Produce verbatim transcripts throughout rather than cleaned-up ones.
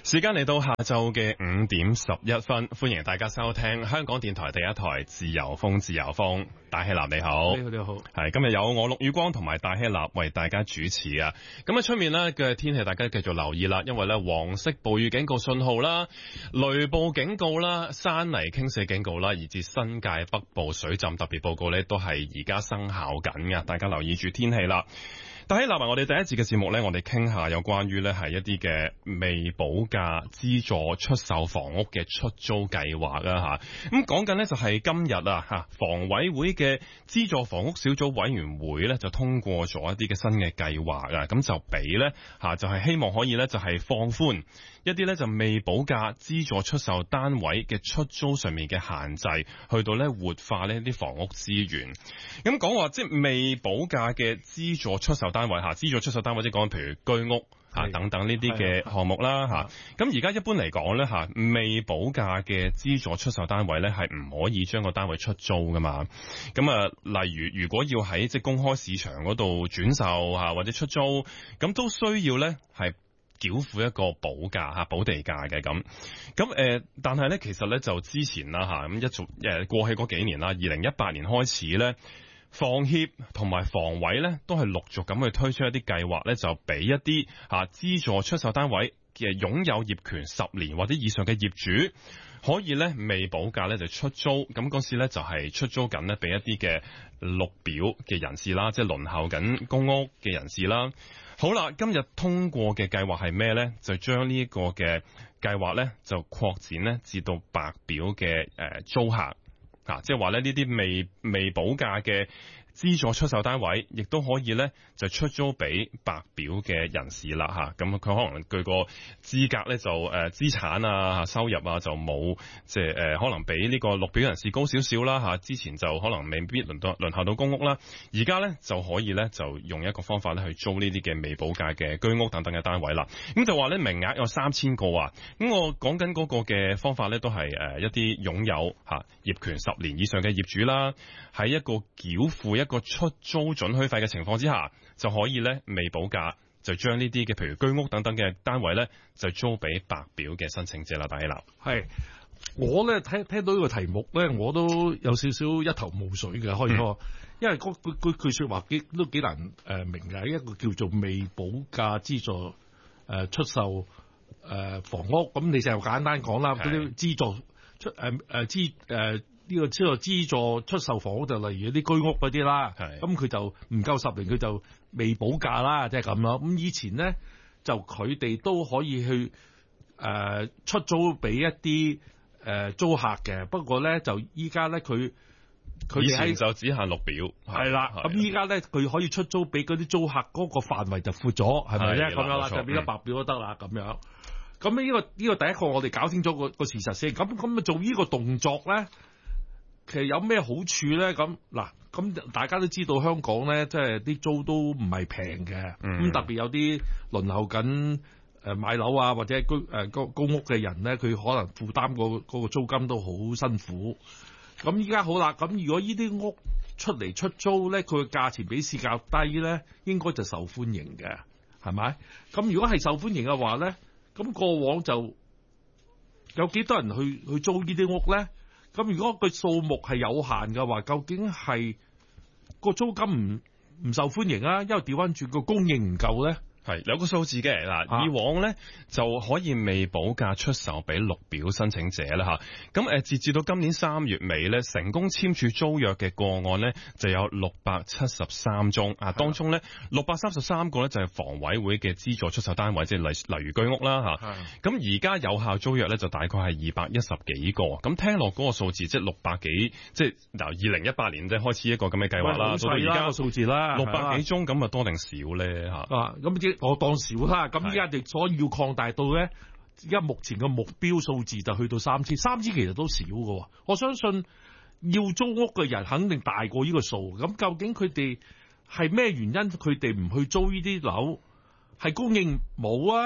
時間嚟到下晝嘅五點十一分，歡迎大家收聽香港電台第一台自由風自由風。大希臘你好， 你好你好， 係今日有我陸宇光同埋大希臘為大家主持啊。咁喺出面呢嘅天氣，大家繼續留意啦，因為咧黃色暴雨警告信號啦、雷暴警告啦、山泥傾瀉警告啦，以至新界北部水浸特別報告咧，都係而家生效緊嘅。大家留意住天氣啦。但喺立埋我哋第一節嘅節目呢，我哋傾下有關於呢係一啲嘅未補價資助出售房屋嘅出租計劃啦吓。咁講緊呢就係今日啊吓，房委會嘅資助房屋小組委員會呢就通過咗一啲嘅新嘅計劃啊，咁就俾呢吓就係希望可以呢就係放寬一啲呢就未補價資助出售單位嘅出租上面嘅限制，去到呢活化呢啲房屋資源。咁講話即係未補價嘅資助出售單位吓，資助出售單位即係講譬如居屋吓等等呢啲嘅項目啦吓。咁而家一般嚟講咧吓，未補價嘅資助出售單位咧係唔可以將個單位出租噶嘛。咁啊，例如如果要喺即係公開市場嗰度轉售吓或者出租，咁都需要咧係繳付一個補價吓補地價嘅咁。咁誒，但係咧其實咧就之前啦吓，咁一早誒過去嗰幾年啦，二零一八年開始咧。房協同埋房委咧，都係陸續咁去推出一啲計劃咧，就俾一啲吓資助出售單位嘅擁有業權十年或者以上嘅業主，可以咧未補價咧就出租。咁嗰時咧就係出租緊咧俾一啲嘅綠表嘅人士啦，即係輪候緊公屋嘅人士啦。好啦，今日通過嘅計劃係咩咧？就將呢一個嘅計劃咧就擴展咧至到白表嘅誒租客。啊，即係話咧，呢啲未未補價嘅資助出售單位，亦都可以咧就出租俾白表嘅人士啦吓。咁佢可能據個資格咧就誒資產啊、收入啊就冇即係誒可能比呢個綠表人士高少少啦吓。之前就可能未必輪到輪候到公屋啦，而家咧就可以咧就用一個方法咧去租呢啲嘅未補價嘅居屋等等嘅單位啦。咁就話咧名額有三千個啊。咁我講緊嗰個嘅方法咧都係誒一啲擁有吓業權十年以上嘅業主啦，喺一個繳付一個出租准許費嘅情況之下，就可以咧未補價就將呢啲嘅譬如居屋等等嘅單位咧就租俾白表嘅申請者啦。大希樓係我咧聽聽到呢個題目咧，我都有少少一頭霧水嘅開初，嗯、因為嗰句句句說話幾都幾難誒、呃、明嘅，一個叫做未補價資助誒、呃、出售誒、呃、房屋，咁你就簡單講啦，嗰啲資助出誒誒資誒。呢個資助資助出售房屋就例如啲居屋嗰啲啦，咁佢就唔夠十年，佢就未補價啦，即係咁咯。咁以前咧就佢哋都可以去誒、呃、出租俾一啲誒、呃、租客嘅，不過咧就依家咧佢佢哋喺就只限綠表係啦。咁依家咧佢可以出租俾嗰啲租客，嗰個範圍就闊咗，係咪咧？咁樣啦，就變咗白表都得啦，咁樣。咁呢、呢個呢、呢個第一個我哋搞清楚個個事實先。咁咁啊做呢個動作咧。其實有咩好處咧？咁嗱，咁大家都知道香港咧，即係啲租都唔係平嘅。咁、嗯、特別有啲輪候緊誒買樓啊，或者居誒公公屋嘅人咧，佢可能負擔個嗰個租金都好辛苦。咁依家好啦，咁如果呢啲屋出嚟出租咧，佢嘅價錢比市價低咧，應該就受歡迎嘅，係咪？咁如果係受歡迎嘅話咧，咁過往就有幾多人去去租呢啲屋咧？咁如果個數目係有限嘅話，究竟係個租金唔唔受歡迎啊？因為調翻轉個供應唔夠咧。 係有個數字嘅嗱，啊、以往咧就可以未補價出售俾綠表申請者啦吓。咁誒，截至到今年三月尾咧，成功簽署租約嘅個案咧就有六百七十三宗啊。當中咧六百三十三個咧就係房委會嘅資助出售單位，即係例例如居屋啦吓。咁而家有效租約咧就大概係二百一十幾個。咁聽落嗰個數字即係六百幾，即係由二零一八年即係開始一個咁嘅計劃啦。到而家個數字啦，六百幾宗咁啊，多定少咧吓？ 啊，咁我當少啦，咁依家就所以要擴大到咧，而家目前嘅目標數字就去到三千，三千其實都少㗎。我相信要租屋嘅人肯定大過呢個數。咁究竟佢哋係咩原因？佢哋唔去租呢啲樓，係供應冇啊，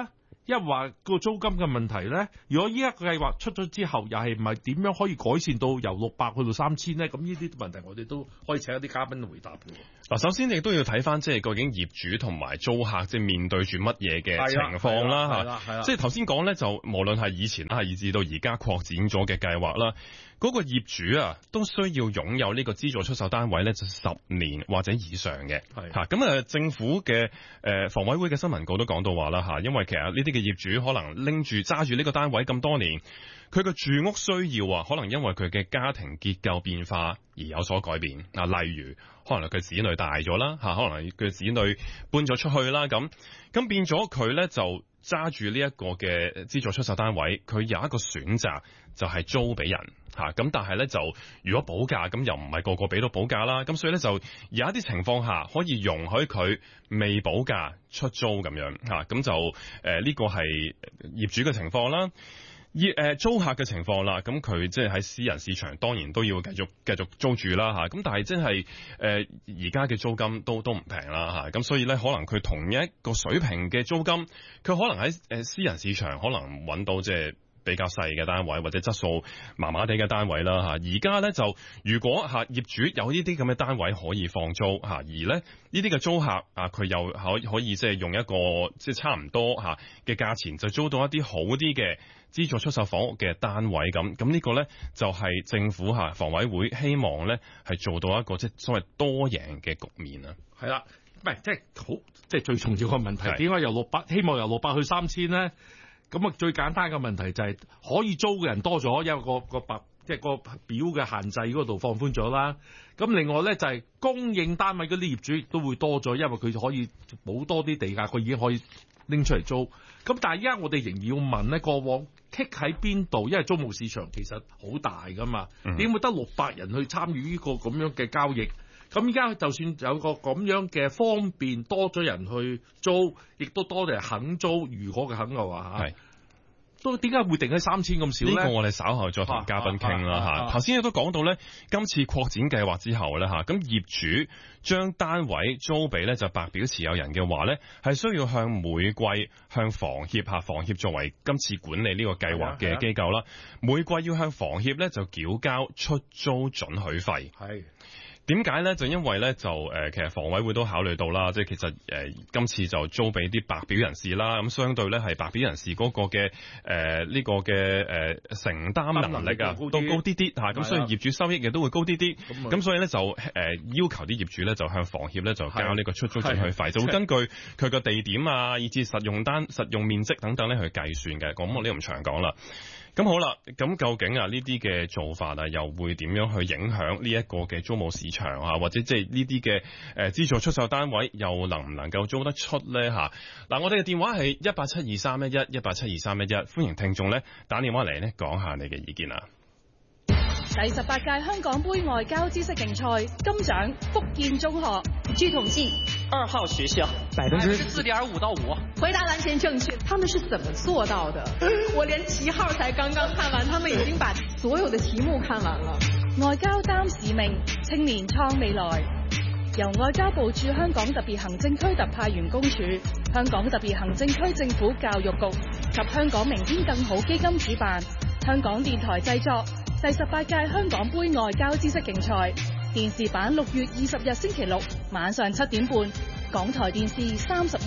一話個租金嘅問題咧，如果依家個計劃出咗之後，又係唔係點樣可以改善到由六百去到三千咧？咁呢啲問題我哋都可以請一啲嘉賓回答嘅。 嗱，首先亦都要睇翻即係究竟業主同埋租客即係面對住乜嘢嘅情況啦嚇。 係啦，係啦。 即係頭先講咧，就無論係以前啊，以至到而家擴展咗嘅計劃啦，嗰、那個業主啊都需要擁有呢個資助出售單位咧，就十年或者以上嘅。係嚇咁啊，政府嘅誒、呃、房委會嘅新聞稿都講到話啦嚇，因為其實呢啲嘅業主可能拎住揸住呢個單位咁多年，佢嘅住屋需要啊，可能因為佢嘅家庭結構變化而有所改變啊，例如可能佢子女大咗啦嚇，可能佢子女搬咗出去啦，咁咁變咗佢咧就揸住呢一個嘅資助出售單位，佢有一個選擇就係租俾人嚇，咁但係咧就如果補價咁又唔係個個俾到補價啦，咁所以咧就有一啲情況下可以容許佢未補價出租咁樣嚇，咁就誒呢個係業主嘅情況啦。業誒租客嘅情況啦，咁佢即係喺私人市場當然都要繼續繼續租住啦嚇，咁但係真係誒而家嘅租金都都唔平啦嚇，咁所以咧可能佢同一個水平嘅租金，佢可能喺誒私人市場可能揾到即係比較細嘅單位或者質素麻麻地嘅單位啦嚇，而家咧就如果嚇業主有呢啲咁嘅單位可以放租嚇，而咧呢啲嘅租客啊佢又可可以即係用一個即係差唔多嚇嘅價錢就租到一啲好啲嘅資助出售房屋嘅單位咁，咁呢個咧就係政府嚇房委會希望咧係做到一個即係所謂多贏嘅局面啊。 係啦，唔係即係好，即係最重要嘅問題，點解由六百希望由六百去三千咧？咁啊，最簡單嘅問題就係可以租嘅人多咗，因為個個白即係個表嘅限制嗰度放寬咗啦。咁另外咧就係供應單位嗰啲業主亦都會多咗，因為佢可以補多啲地價，佢已經可以拎出嚟租。咁但係而家我哋仍然要問咧，過往棘喺邊度？因為租務市場其實好大噶嘛，點會得六百人去參與呢個咁樣嘅交易？咁而家就算有個咁樣嘅方便，多咗人去租，亦都多人肯租。如果佢肯嘅話嚇，都點解會定喺三千咁少咧？ 呢個我哋稍後再同嘉賓傾啦嚇。頭先亦都講到咧，今次擴展計劃之後咧嚇，咁業主將單位租俾咧就白表持有人嘅話咧，係需要向每季向房協嚇，房協作為今次管理呢個計劃嘅機構啦，每季要向房協咧就繳交出租准許費。係。點解咧？就因為咧，就誒、呃，其實房委會都考慮到啦，即係其實誒、呃，今次就租俾啲白表人士啦，咁相對咧係白表人士嗰個嘅誒呢個嘅誒、呃、承擔能力啊，都高啲啲嚇，咁所以業主收益亦都會高啲啲，咁所以咧就誒、呃、要求啲業主咧就向房協咧就交呢個出租准許費，就會根據佢個地點啊，以至實用單、實用面積等等咧去計算嘅。咁我呢度唔長講啦。咁好啦，咁究竟啊呢啲嘅做法啊，又會點樣去影響呢一個嘅租務市場啊？或者即係呢啲嘅誒資助出售單位又能唔能夠租得出咧？嚇嗱，我哋嘅電話係一八七二三一一一八七二三一一，歡迎聽眾咧打電話嚟咧講下你嘅意見啊！ 第十八屆香港杯外交知識競賽金獎福建中學。據統計， 二號學校百分之四點五到五。 回答完全正確。他們是怎麼做到的？我連七號才剛剛看完，他們已經把所有的題目看完了。外交擔使命，青年創未來。由外交部駐香港特別行政區特派員公署、香港特別行政區政府教育局及香港明天更好基金主辦，香港電台製作第十八屆香港杯外交知識競賽電視版，六月二十日星期六晚上七點半，港台電視三十一。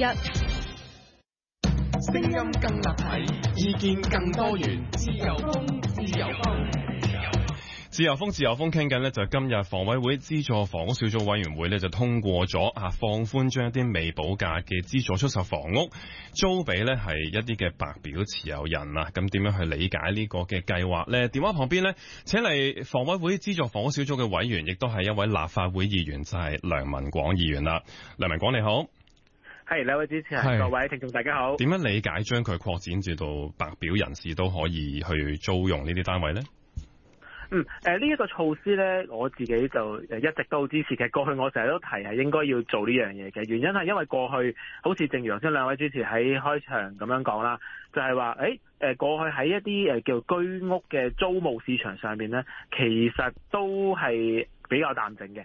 聲音更立體，意見更多元，自由風，自由風。 自由風，自由風傾緊呢，就今日房委會資助房屋小組委員會呢，就通過咗啊，放寬將一啲未補價嘅資助出售房屋租俾呢係一啲嘅白表持有人啊。咁點樣去理解呢個嘅計劃呢？電話旁邊呢，請嚟房委會資助房屋小組嘅委員，亦都係一位立法會議員，就係、是、梁文廣議員啦。梁文廣你好， 係兩位主持人，各位聽眾大家好。 點樣理解將佢擴展至到白表人士都可以去租用呢啲單位呢？ 嗯，誒呢一個措施咧，我自己就誒一直都支持嘅。過去我成日都提係應該要做呢樣嘢嘅，原因係因為過去好似正如頭先兩位主持喺開場咁樣講啦，就係話誒誒過去喺一啲誒叫居屋嘅租務市場上面咧，其實都係比較淡靜嘅。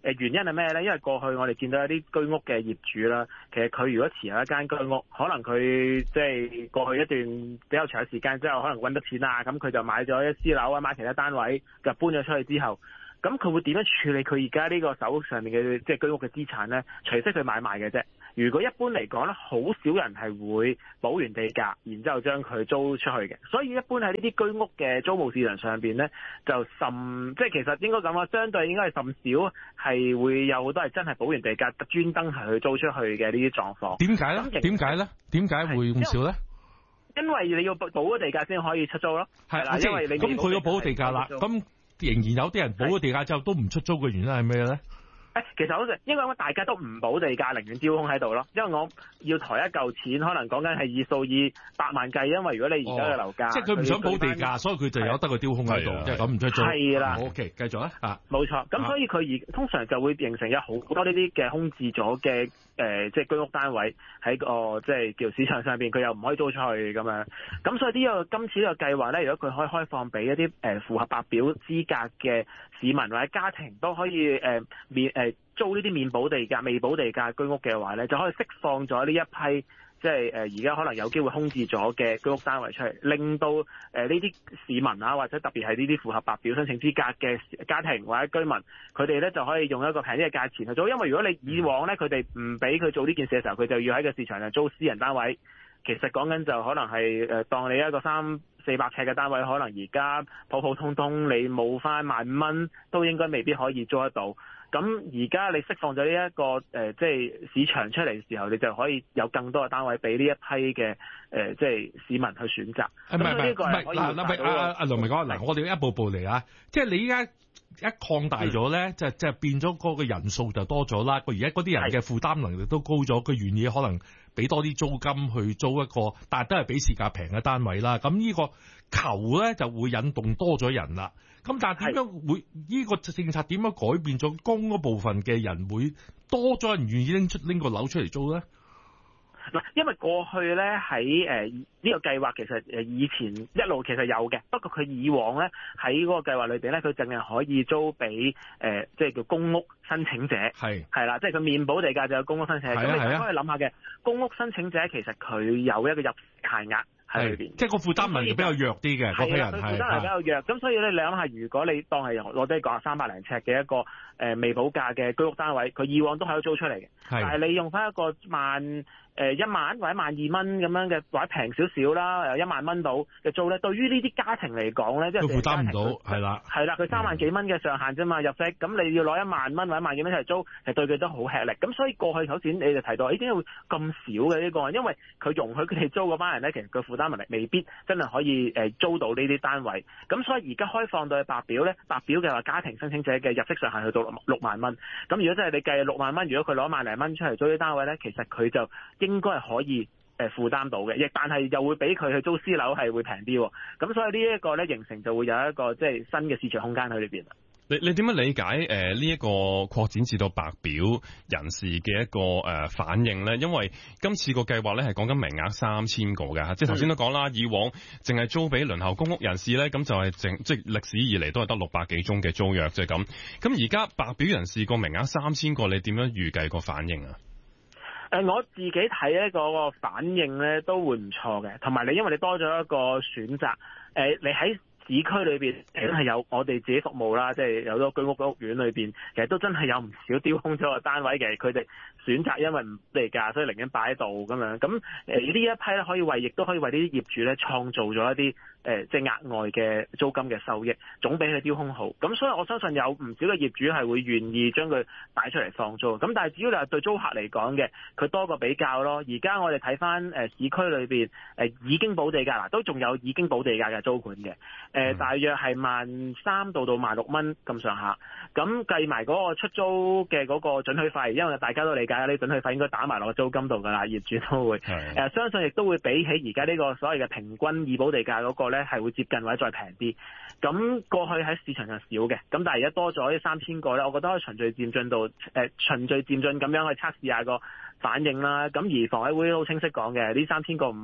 誒原因係咩咧？因為過去我哋見到一啲居屋嘅業主啦，其實佢如果持有一間居屋，可能佢即係過去一段比較長嘅時間之後，可能揾得錢啊，咁佢就買咗一私樓啊，買其他單位，就搬咗出去之後，咁佢會點樣處理佢而家呢個手上面嘅即係居屋嘅資產咧？除非佢買賣嘅啫。如果一般嚟講咧，好少人係會補完地價，然之後將佢租出去嘅。所以一般喺呢啲居屋嘅租務市場上邊咧，就甚即係其實應該咁講，相對應該係甚少係會有好多係真係補完地價，專登係去租出去嘅呢啲狀況。 點解咧？點解咧？點解會咁少咧？ 因為你要補咗地價先可以出租咯。係啦，因為你咁佢要補地價啦，咁仍然有啲人補咗地價之後都唔出租嘅原因係咩咧？ 誒，其實好似應該講大家都唔補地價，寧願丟空喺度咯。因為我要抬一嚿錢，可能講緊係以數以百萬計，因為如果你而家嘅樓價， 哦、即係佢唔想補地價，所以佢就有得個丟空喺度，即係咁唔出租。 係啦。 O K，繼續啊。啊， 冇錯。咁所以佢而通常就會形成有好多呢啲嘅空置咗嘅誒，即係居屋單位喺個即係叫市場上邊，佢又唔可以租出去咁樣。咁所以呢、呢個今次呢個計劃咧，如果佢可以開放俾一啲誒、呃、符合白表資格嘅市民或者家庭都可以誒、呃、免誒。呃租呢啲免補地價、未補地價居屋嘅話咧，就可以釋放咗呢一批即係誒而家可能有機會空置咗嘅居屋單位出嚟，令到誒呢啲市民啊，或者特別係呢啲符合白表申請資格嘅家庭或者居民，佢哋咧就可以用一個平啲嘅價錢去租。因為如果你以往咧佢哋唔俾佢做呢件事嘅時候，佢就要喺個市場上租私人單位。其實講緊就可能係誒當你一個三四百尺嘅單位，可能而家普普通通你冇翻萬五蚊，都應該未必可以租得到。咁而家你釋放咗呢一個誒、呃，即係市場出嚟嘅時候，你就可以有更多嘅單位俾呢一批嘅誒、呃，即係市民去選擇。 唔係唔係唔係嗱嗱，阿阿梁明講嗱，我哋一步步嚟啊！即係你依家一擴大咗咧，就就變咗嗰個人數就多咗啦。佢而家嗰啲人嘅負擔能力都高咗，佢願意可能俾多啲租金去租一個，但係都係比市價平嘅單位啦。咁呢個球咧就會引動多咗人啦。咁但係點樣會呢、呢個政策點樣改變咗供嗰部分嘅人會多咗人願意拎出拎個樓出嚟租咧？ 嗱，因為過去咧喺誒呢個計劃其實誒以前一路其實有嘅，不過佢以往咧喺嗰個計劃裏邊咧，佢淨係可以租俾誒、呃、即係叫公屋申請者，係係啦，即係佢免補地價就有公屋申請者。咁你可以諗下嘅，公屋申請者其實佢有一個入限額喺裏邊，即係個負擔能力比較弱啲嘅嗰批人，係負擔能力比較弱。咁所以咧，你諗下，如果你當係我哋講三百零尺嘅一個誒、呃、未補價嘅居屋單位，佢以往都係可以租出嚟嘅，但係你用翻一個萬。誒、呃、一萬或者萬二蚊咁樣嘅，或者平少少啦，誒一萬蚊到嘅租咧，對於呢啲家庭嚟講咧，即係負擔唔到，係啦，係啦，佢三萬幾蚊嘅上限啫嘛，入息，咁你要攞一萬蚊或者萬幾蚊出嚟租，其實對佢都好吃力。咁所以過去頭先你就提到，誒點解會咁少嘅呢個？因為佢容許佢哋租嗰班人咧，其實佢負擔能力未必真係可以誒租到呢啲單位。咁所以而家開放到去白表咧，白表嘅話家庭申請者嘅入息上限去到六六萬蚊。咁如果真係你計六萬蚊，如果佢攞萬零蚊出嚟租啲單位咧，其實佢就應該係可以誒負擔到嘅，亦但係又會俾佢去租私樓係會平啲，咁所以呢一個咧形成就會有一個即係新嘅市場空間喺裏邊。 你你點樣理解誒呢一個擴展至到白表人士嘅一個誒、呃、反應咧？因為今次個計劃咧係講緊名額三千個嘅，即係頭先都講啦，以往淨係租俾輪候公屋人士咧，咁就係淨即係歷史以嚟都係得六百幾宗嘅租約，即係咁。咁而家白表人士個名額三千個，你點樣預計個反應啊？ 誒我自己睇咧嗰個反應咧都會唔錯嘅，同埋你因為你多咗一個選擇，誒你喺市區裏邊真係有我哋自己服務啦，即係有咗居屋嘅屋苑裏邊，其實都真係有唔少丟空咗個單位嘅，佢哋選擇因為唔地價，所以寧願擺喺度咁樣。咁誒呢一批咧可以為，亦都可以為呢啲業主咧創造咗一啲誒即係額外嘅租金嘅收益，總比佢丟空好。咁所以我相信有唔少嘅業主係會願意將佢擺出嚟放租。咁但係只要你係對租客嚟講嘅，佢多個比較咯。而家我哋睇翻誒市區裏邊誒已經補地價啦，都仲有已經補地價嘅租盤嘅。誒、呃、大約係萬三到到萬六蚊咁上下，咁計埋嗰個出租嘅嗰個准許費，因為大家都理解呢啲准許費應該打埋落個租金度㗎啦，業主都會誒、呃、相信亦都會比起而家呢個所謂嘅平均已補地價嗰個咧係會接近或者再平啲。咁過去喺市場上少嘅，咁但係而家多咗呢三千個咧，我覺得可以循序漸進到誒、呃、循序漸進咁樣去測試下個反應啦。咁而房委會好清晰講嘅，呢三千個唔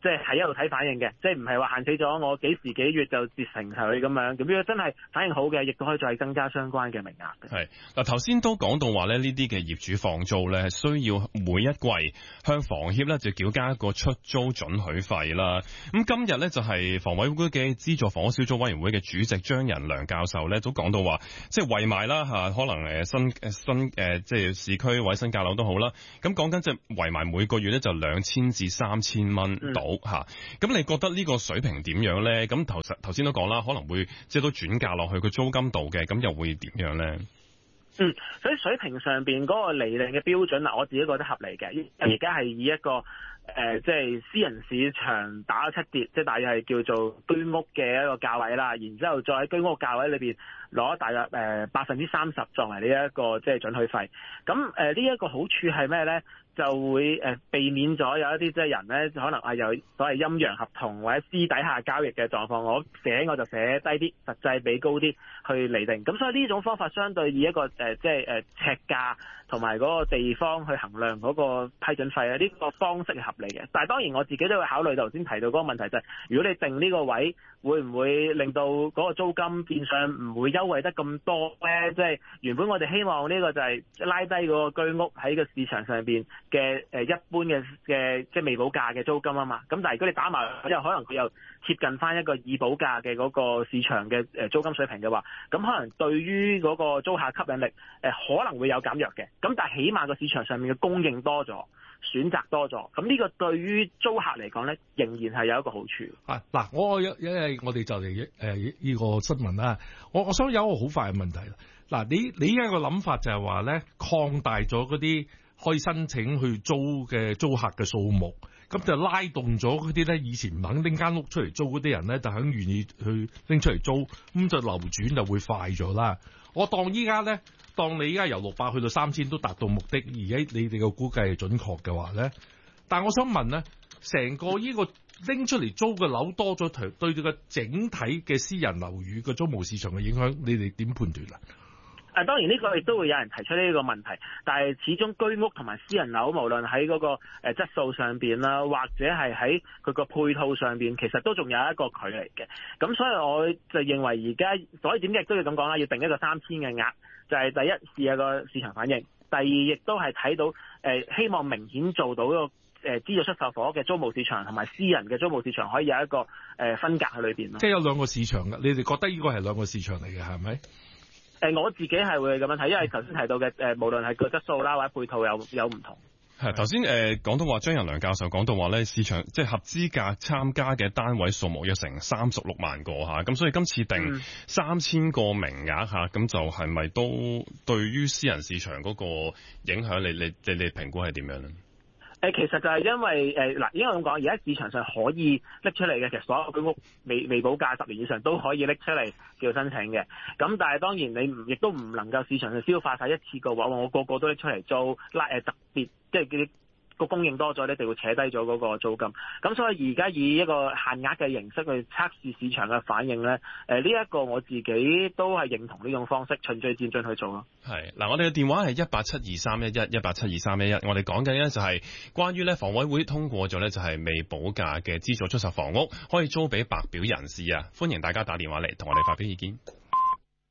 即係係一路睇反應嘅，即係唔係話限死咗我幾時幾月就截成佢咁樣。咁如果真係反應好嘅，亦都可以再增加相關嘅名額嘅。 係嗱，頭先都講到話咧，呢啲嘅業主放租咧，需要每一季向房協咧就繳交一個出租准許費啦。咁今日咧就係房委會嘅資助房屋小組委員會嘅主席張仁良教授咧，都講到話，即係圍埋啦嚇，可能誒新誒新誒即係市區或者新界樓都好啦。咁講緊即係圍埋每個月咧就兩千至三千蚊到嚇。咁、嗯、你覺得呢個水平點樣咧？咁頭頭先都講啦，可能會即係都轉嫁落去個租金度嘅，咁又會點樣咧？ 嗯，所以水平上邊嗰個釐定嘅標準嗱，我自己覺得合理嘅。而家係以一個誒，即、呃、係、就是、私人市場打七折，即係大約係叫做居屋嘅一個價位啦。然之後再喺居屋價位裏邊攞大約誒百分之三十作為呢一個即係准許費。咁誒呢一個好處係咩咧？就會誒避免咗有一啲即係人咧，可能係有所謂陰陽合同或者私底下交易嘅狀況，我寫我就寫低啲，實際俾高啲去釐定。咁所以呢種方法相對以一個誒即係誒尺價同埋嗰個地方去衡量嗰個批准費啊，呢個方式係合理嘅。但係當然我自己都會考慮頭先提到嗰個問題，就係如果你定呢個位，會唔會令到嗰個租金變相唔會優惠得咁多咧？即係原本我哋希望呢個就係拉低嗰個居屋喺個市場上邊嘅誒一般嘅嘅即係未補價嘅租金啊嘛，咁但係如果你打埋之後，可能佢又貼近翻一個已補價嘅嗰個市場嘅誒租金水平嘅話，咁可能對於嗰個租客吸引力誒可能會有減弱嘅，咁但係起碼個市場上面嘅供應多咗，選擇多咗，咁呢個對於租客嚟講咧，仍然係有一個好處。啊， 嗱，我因為我哋就嚟誒呢個新聞啦，我我想有一個好快嘅問題啦。嗱，你你而家個諗法就係話咧，擴大咗嗰啲可以申請去租嘅租客嘅數目，咁就拉動咗嗰啲咧以前唔肯拎間屋出嚟租嗰啲人咧，就肯願意去拎出嚟租，咁就流轉就會快咗啦。我當依家咧，當你依家由六百去到三千都達到目的，而家你哋個估計係準確嘅話咧，但係我想問咧，成個呢個拎出嚟租嘅樓多咗，對對個整體嘅私人樓宇嘅租務市場嘅影響，你哋點判斷啊？ 誒當然呢個亦都會有人提出呢個問題，但係始終居屋同埋私人樓，無論喺嗰個誒質素上邊啦，或者係喺佢個配套上邊，其實都仲有一個距離嘅。咁所以我就認為而家，所以點解亦都要咁講啦，要定一個三千嘅額，就係、是、第一試下個市場反應，第二亦都係睇到誒、呃、希望明顯做到一個誒資助出售房屋嘅租務市場同埋私人嘅租務市場可以有一個誒、呃、分隔喺裏邊咯。即係有兩個市場嘅，你哋覺得呢個係兩個市場嚟嘅係咪？ 誒我自己係會咁樣睇，因為頭先提到嘅誒，無論係個質素啦或者配套有有唔同。 係頭先誒講到話，張仁良教授講到話咧，市場即係合資格參加嘅單位數目有成三十六萬個嚇，咁所以今次定三千個名額嚇，咁就係咪都對於私人市場嗰個影響，你你你你評估係點樣咧？ 誒其實就係因為誒嗱，應該咁講，而家市場上可以拎出嚟嘅，其實所有居屋未未補價十年以上都可以拎出嚟叫申請嘅。咁但係當然你唔亦都唔能夠市場上消化晒一次過話，我個個都拎出嚟租，拉誒特別即係啲個供應多咗咧，就會扯低咗嗰個租金。咁所以而家以一個限額嘅形式去測試市場嘅反應咧，誒呢一個我自己都係認同呢種方式，循序漸進去做咯。 係嗱，我哋嘅電話係一八七二三一一一八七二三一一，我哋講緊咧就係關於咧房委會通過咗咧就係未補價嘅資助出售房屋可以租俾白表人士啊，歡迎大家打電話嚟同我哋發表意見。